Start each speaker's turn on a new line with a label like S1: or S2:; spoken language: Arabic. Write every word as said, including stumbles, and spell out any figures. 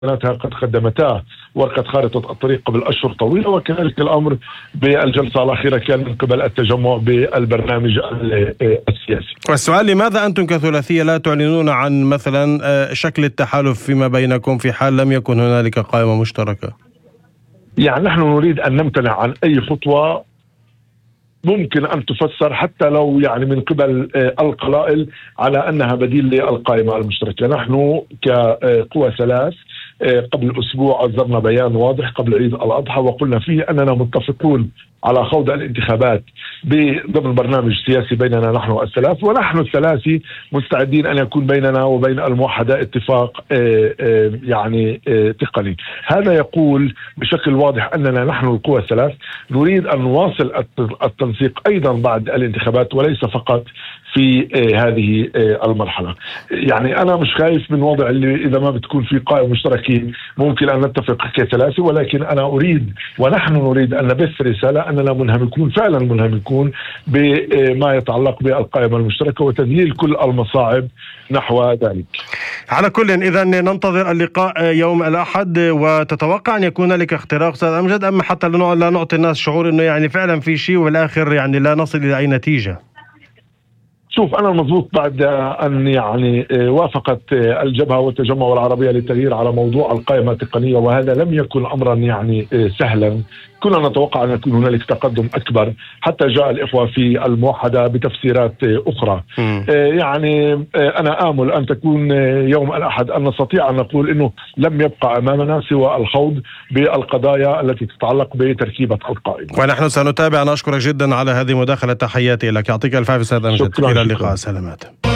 S1: قد قدمتا ورقة خارطة الطريق قبل أشهر طويلة، وكذلك الأمر بالجلسة الأخيرة كان من قبل التجمع بالبرنامج السياسي.
S2: والسؤال: لماذا أنتم كثلاثية لا تعلنون عن مثلا شكل التحالف فيما بينكم في حال لم يكن هنالك قائمة مشتركة؟
S1: يعني نحن نريد أن نمتنع عن أي خطوة ممكن أن تفسر حتى لو يعني من قبل القلائل على أنها بديل للقائمة المشتركة. نحن كقوى ثلاث قبل أسبوع أصدرنا بيان واضح قبل عيد الأضحى وقلنا فيه أننا متفقون على خوض الانتخابات ضمن برنامج سياسي بيننا نحن الثلاث، ونحن الثلاثي مستعدين أن يكون بيننا وبين الموحدة اتفاق يعني تقني. هذا يقول بشكل واضح أننا نحن القوى الثلاث نريد أن نواصل التنسيق أيضا بعد الانتخابات وليس فقط في هذه المرحلة. يعني أنا مش خايف من وضع اللي إذا ما بتكون في قائمة مشتركة ممكن أن نتفق كثلاثي، ولكن أنا أريد ونحن نريد أن نبث رسالة أننا منهمكون فعلا منهمكون بما يتعلق بالقائمة المشتركة وتذليل كل المصاعب نحو ذلك.
S2: على كل إذا ننتظر اللقاء يوم الأحد، وتتوقع أن يكون لك اختراق أستاذ أمجد، أما حتى لا نعطي الناس شعور أنه يعني فعلا في شيء والآخر يعني لا نصل إلى أي نتيجة؟
S1: شوف، أنا المضبوط بعد أن يعني وافقت الجبهة والتجمع والعربية للتغيير على موضوع القائمة التقنية، وهذا لم يكن أمرا يعني سهلا، كنا نتوقع أن يكون هنالك تقدم أكبر، حتى جاء الإخوة في الموحدة بتفسيرات أخرى. م. يعني أنا آمل أن تكون يوم الأحد أن نستطيع أن نقول أنه لم يبقى أمامنا سوى الخوض بالقضايا التي تتعلق بتركيبة القائمة،
S2: ونحن سنتابع. أنا أشكرك جدا على هذه المداخلة، تحياتي لك، يعطيك الف عافية أستاذ أمجد. إلى اللقاء، سلامات.